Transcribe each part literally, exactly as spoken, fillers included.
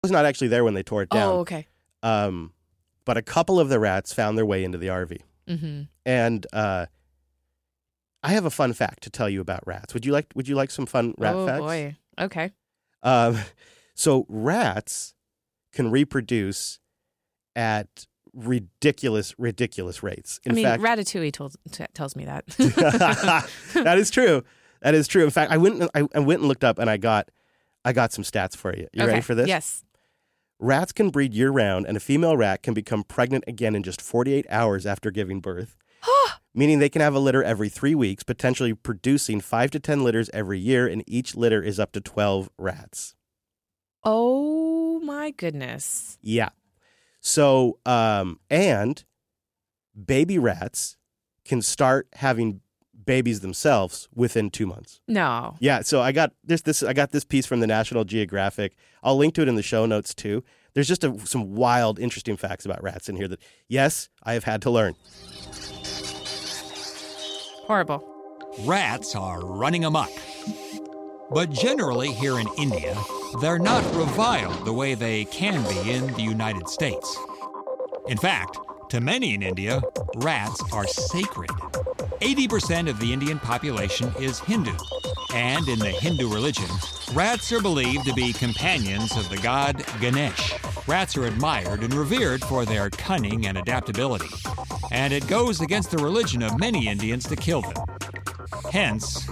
was not actually there when they tore it down. Oh, okay. Um, but a couple of the rats found their way into the R V. Mm-hmm. And uh, I have a fun fact to tell you about rats. Would you like Would you like some fun rat oh, facts? Oh, boy. Okay. Um, so rats can reproduce at ridiculous, ridiculous rates. In I mean, fact, Ratatouille told, t- tells me that. that is true. That is true. In fact, I went I, I went and looked up, and I got I got some stats for you. You okay. ready for this? Yes. Rats can breed year-round, and a female rat can become pregnant again in just forty-eight hours after giving birth, meaning they can have a litter every three weeks, potentially producing five to ten litters every year, and each litter is up to twelve rats. Oh, my goodness. Yeah. So, um, and baby rats can start having babies themselves within two months. No. Yeah, so I got this. This I got this piece from the National Geographic. I'll link to it in the show notes too. There's just a, some wild, interesting facts about rats in here that, yes, I have had to learn. Horrible. Rats are running amok. But generally here in India, they're not reviled the way they can be in the United States. In fact, to many in India, rats are sacred. eighty percent of the Indian population is Hindu, and in the Hindu religion, rats are believed to be companions of the god Ganesh. Rats are admired and revered for their cunning and adaptability, and it goes against the religion of many Indians to kill them. Hence,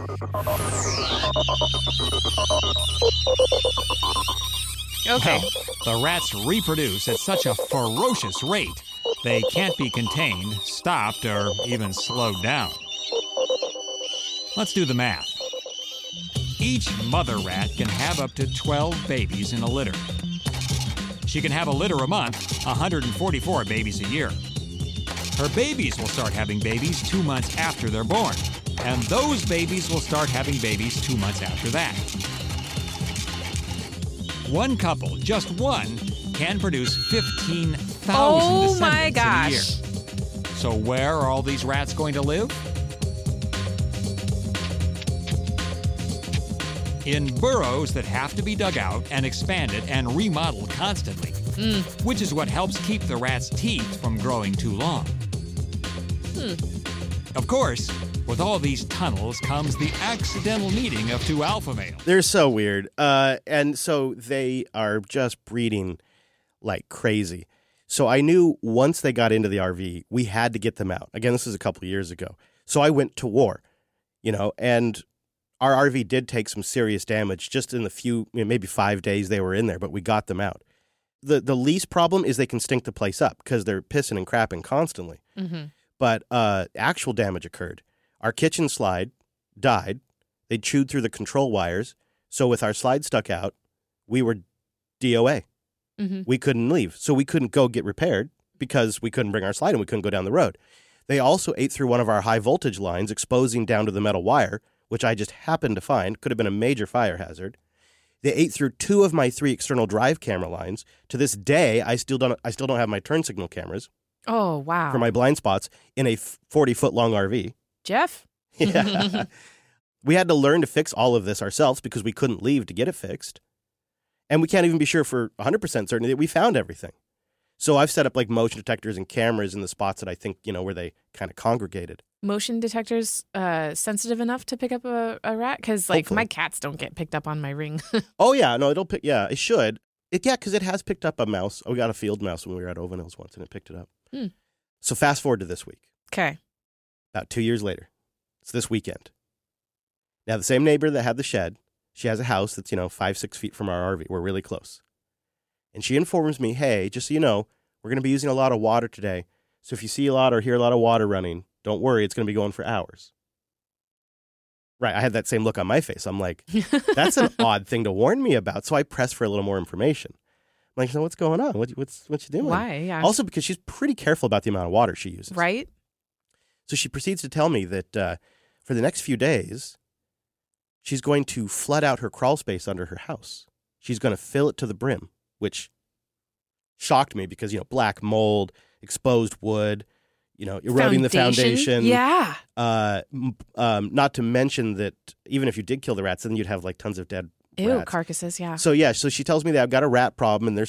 Okay. the rats reproduce at such a ferocious rate, they can't be contained, stopped, or even slowed down. Let's do the math. Each mother rat can have up to twelve babies in a litter. She can have a litter a month, one hundred forty-four babies a year. Her babies will start having babies two months after they're born, and those babies will start having babies two months after that. One couple, just one, can produce fifteen thousand Oh descendants my in a gosh. year. So where are all these rats going to live? In burrows that have to be dug out and expanded and remodeled constantly, Mm. which is what helps keep the rat's teeth from growing too long. Hmm. Of course, with all these tunnels comes the accidental meeting of two alpha males. They're so weird. Uh, and so they are just breeding like crazy. So I knew once they got into the R V, we had to get them out. Again, this is a couple of years ago. So I went to war, you know, and our R V did take some serious damage just in the few, you know, maybe five days they were in there, but we got them out. The the least problem is they can stink the place up because they're pissing and crapping constantly. Mm-hmm. But uh, actual damage occurred. Our kitchen slide died. They chewed through the control wires. So with our slide stuck out, we were D O A. Mm-hmm. We couldn't leave. So we couldn't go get repaired because we couldn't bring our slide and we couldn't go down the road. They also ate through one of our high voltage lines, exposing down to the metal wire, which I just happened to find. Could have been a major fire hazard. They ate through two of my three external drive camera lines. To this day, I still don't I still don't have my turn signal cameras Oh, wow. for my blind spots in a forty-foot-long R V. Jeff? Yeah. We had to learn to fix all of this ourselves because we couldn't leave to get it fixed. And we can't even be sure for one hundred percent certainty that we found everything. So I've set up like motion detectors and cameras in the spots that I think, you know, where they kind of congregated. Motion detectors uh, sensitive enough to pick up a, a rat? Because, like, Hopefully. my cats don't get picked up on my ring. Oh, yeah. No, it'll pick. Yeah, it should. It, yeah, because it has picked up a mouse. Oh, we got a field mouse when we were at Ovanhills once, and it picked it up. Hmm. So fast forward to this week. Okay. About two years later. It's this weekend. Now, the same neighbor that had the shed, she has a house that's, you know, five, six feet from our R V. We're really close. And she informs me, hey, just so you know, we're going to be using a lot of water today. So if you see a lot or hear a lot of water running, don't worry, it's going to be going for hours. Right, I had that same look on my face. I'm like, that's an odd thing to warn me about. So I pressed for a little more information. I'm like, so what's going on? What, what's what you doing? Why? Yeah. Also because she's pretty careful about the amount of water she uses. Right? So she proceeds to tell me that uh, for the next few days, she's going to flood out her crawl space under her house. She's going to fill it to the brim, which shocked me because, you know, black mold, exposed wood, you know, eroding the foundation. Yeah. Uh, m- um, not to mention that even if you did kill the rats, then you'd have like tons of dead Ew, rats. carcasses, yeah. So yeah, so she tells me that I've got a rat problem and they're